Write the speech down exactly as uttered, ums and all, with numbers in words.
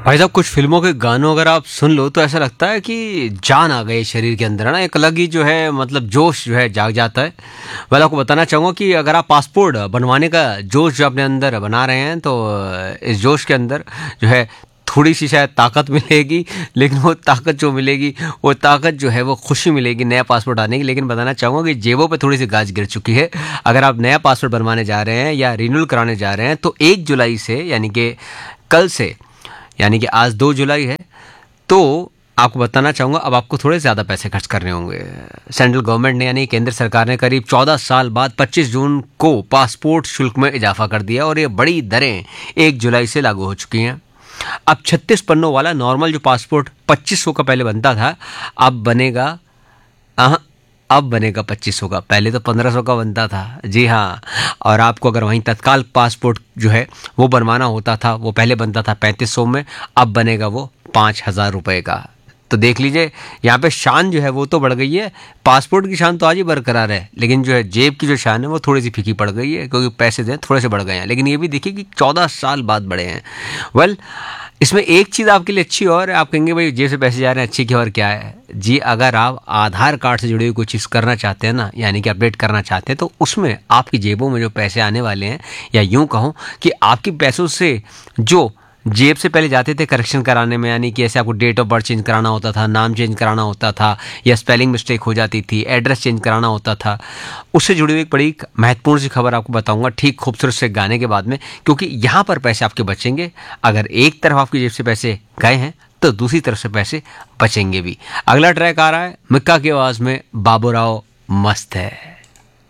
भाई साहब, कुछ फ़िल्मों के गानों अगर आप सुन लो तो ऐसा लगता है कि जान आ गई शरीर के अंदर, है ना। एक अलग ही जो है मतलब जोश जो है जाग जाता है। मैं आपको बताना चाहूँगा कि अगर आप पासपोर्ट बनवाने का जोश जो अपने अंदर बना रहे हैं तो इस जोश के अंदर जो है थोड़ी सी शायद ताकत मिलेगी, लेकिन वो ताकत जो मिलेगी वो ताकत जो है वो खुशी मिलेगी नया पासपोर्ट आने की। लेकिन बताना चाहूँगा कि जेबों पे थोड़ी सी गाज गिर चुकी है। अगर आप नया पासपोर्ट बनवाने जा रहे हैं या रिन्यूअल कराने जा रहे हैं तो एक जुलाई से, यानी कि कल से, यानी कि आज दो जुलाई है, तो आपको बताना चाहूँगा अब आपको थोड़े ज़्यादा पैसे खर्च करने होंगे। सेंट्रल गवर्नमेंट ने, यानी केंद्र सरकार ने करीब चौदह साल बाद पच्चीस जून को पासपोर्ट शुल्क में इजाफा कर दिया और ये बड़ी दरें एक जुलाई से लागू हो चुकी हैं। अब छत्तीस पन्नों वाला नॉर्मल जो पासपोर्ट पच्चीस सौ का पहले बनता था, अब बनेगा अह, अब बनेगा पच्चीस सौ का। पहले तो पंद्रह सौ का बनता था, जी हाँ। और आपको अगर वहीं तत्काल पासपोर्ट जो है वो बनवाना होता था, वो पहले बनता था पैंतीस सौ में, अब बनेगा वो पाँच हज़ार रुपये का। तो देख लीजिए, यहाँ पे शान जो है वो तो बढ़ गई है। पासपोर्ट की शान तो आज ही बरकरार है, लेकिन जो है जेब की जो शान है वो थोड़ी सी फीकी पड़ गई है, क्योंकि पैसे जो हैं थोड़े से बढ़ गए हैं। लेकिन ये भी देखिए कि चौदह साल बाद बढ़े हैं। वेल well, इसमें एक चीज़ आपके लिए अच्छी और है, आप कहेंगे भाई जेब से पैसे जा रहे हैं, अच्छी की और क्या है जी। अगर आप आधार कार्ड से जुड़ी हुई कोई चीज़ करना चाहते हैं ना, यानी कि अपडेट करना चाहते हैं, तो उसमें आपकी जेबों में जो पैसे आने वाले हैं, या यूँ कहूँ कि आपके पैसों से जो जेब से पहले जाते थे करेक्शन कराने में, यानी कि ऐसे आपको डेट ऑफ बर्थ चेंज कराना होता था, नाम चेंज कराना होता था, या स्पेलिंग मिस्टेक हो जाती थी, एड्रेस चेंज कराना होता था, उससे जुड़ी हुई एक बड़ी महत्वपूर्ण सी खबर आपको बताऊंगा ठीक खूबसूरत से गाने के बाद में, क्योंकि यहाँ पर पैसे आपके बचेंगे। अगर एक तरफ आपकी जेब से पैसे गए हैं तो दूसरी तरफ से पैसे बचेंगे भी। अगला ट्रैक आ रहा है मिक्का की आवाज़ में, बाबूराव मस्त है।